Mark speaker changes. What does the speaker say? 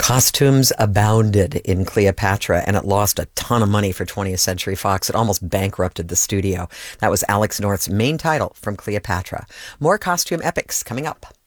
Speaker 1: Costumes abounded in Cleopatra, and it lost a ton of money for 20th Century Fox. It almost bankrupted the studio. That was Alex North's main title from Cleopatra. More costume epics coming up.